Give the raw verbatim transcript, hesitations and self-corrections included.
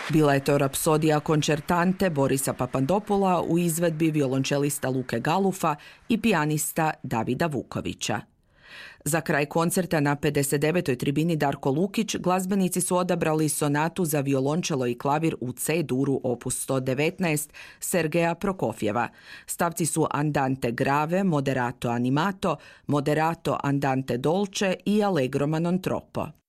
Bila je to rapsodija koncertante Borisa Papandopula u izvedbi violončelista Luke Galufa i pijanista Davida Vukovića. Za kraj koncerta na pedeset devetoj tribini Darko Lukić glazbenici su odabrali sonatu za violončelo i klavir u C-duru opus sto devetnaest Sergeja Prokofjeva. Stavci su Andante grave, Moderato animato, Moderato andante dolce i Allegro ma non troppo.